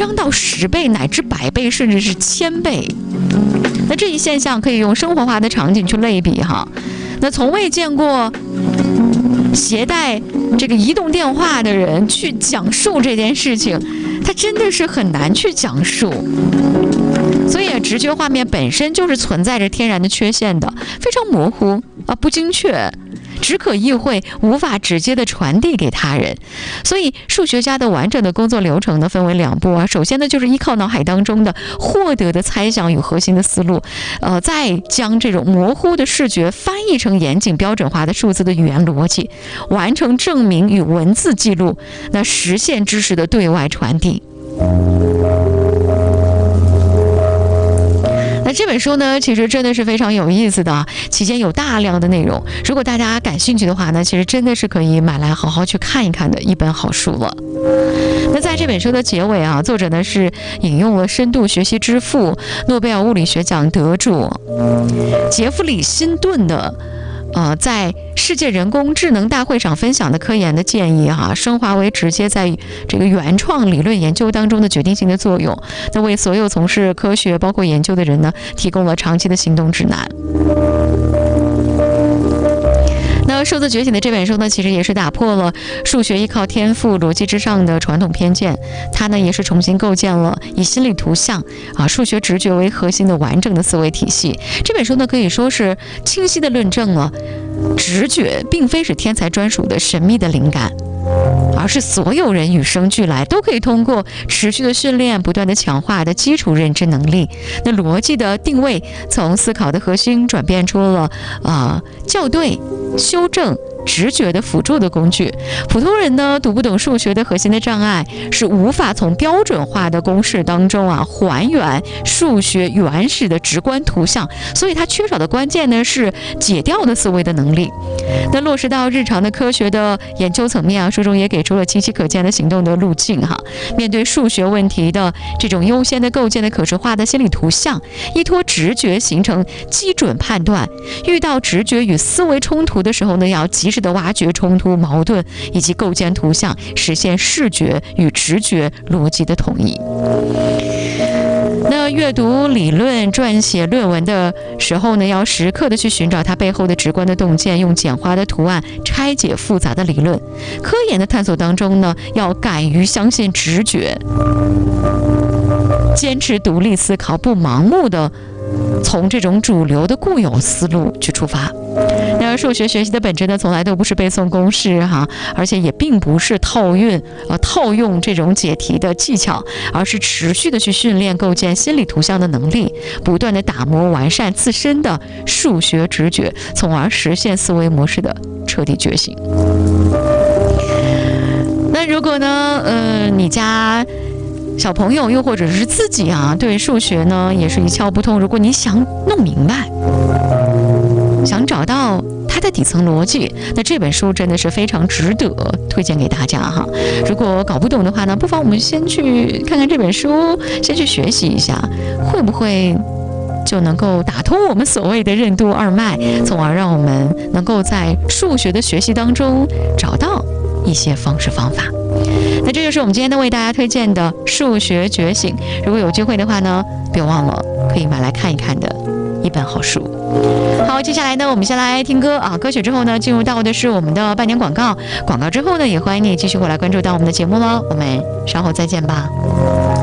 张到10倍乃至100倍，甚至是1000倍。那这一现象可以用生活化的场景去类比哈。那从未见过携带这个移动电话的人去讲述这件事情，他真的是很难去讲述。所以直觉画面本身就是存在着天然的缺陷的，非常模糊不精确，只可意会，无法直接的传递给他人。所以数学家的完整的工作流程呢，分为2步首先呢，就是依靠脑海当中的获得的猜想与核心的思路，再将这种模糊的视觉翻译成严谨标准化的数字的语言逻辑，完成证明与文字记录，那实现知识的对外传递。那这本书呢，其实真的是非常有意思的，期间有大量的内容，如果大家感兴趣的话呢，其实真的是可以买来好好去看一看的一本好书了。那在这本书的结尾作者呢是引用了深度学习之父、诺贝尔物理学奖得主杰弗里·辛顿的在世界人工智能大会上分享的科研的建议升华为直接在这个原创理论研究当中的决定性的作用，那为所有从事科学包括研究的人呢提供了长期的行动指南。那数字觉醒的这本书呢，其实也是打破了数学依靠天赋逻辑之上的传统偏见，它呢也是重新构建了以心理图像数学直觉为核心的完整的思维体系。这本书呢可以说是清晰地论证了直觉并非是天才专属的神秘的灵感，而是所有人与生俱来，都可以通过持续的训练不断的强化的基础认知能力。那逻辑的定位从思考的核心转变出了校对、修正、直觉的辅助的工具。普通人呢读不懂数学的核心的障碍，是无法从标准化的公式当中还原数学原始的直观图像，所以它缺少的关键呢是解调的思维的能力。那落实到日常的科学的研究层面书中也给出了清晰可见的行动的路径面对数学问题的这种优先的构建的可视化的心理图像，依托直觉形成基准判断，遇到直觉与思维冲突的时候呢，要及时的挖掘冲突矛盾，以及构建图像，实现视觉与直觉逻辑的统一。那阅读理论、撰写论文的时候呢，要时刻的去寻找它背后的直观的洞见，用简化的图案拆解复杂的理论。科研的探索当中呢，要敢于相信直觉，坚持独立思考，不盲目的从这种主流的固有思路去出发。那数学学习的本质呢，从来都不是背诵公式而且也并不是套用这种解题的技巧，而是持续的去训练构建心理图像的能力，不断的打磨完善自身的数学直觉，从而实现思维模式的彻底觉醒。那如果呢你家小朋友又或者是自己对数学呢也是一窍不通，如果你想弄明白，想找到它的底层逻辑，那这本书真的是非常值得推荐给大家如果搞不懂的话呢，不妨我们先去看看这本书，先去学习一下，会不会就能够打通我们所谓的任督二脉，从而让我们能够在数学的学习当中找到一些方式方法。那这就是我们今天为大家推荐的《数学觉醒》，如果有机会的话呢，别忘了可以买来看一看的一本好书。好，接下来呢，我们先来听歌歌曲之后呢，进入到的是我们的半点广告。广告之后呢，也欢迎你继续回来关注到我们的节目了。我们稍后再见吧。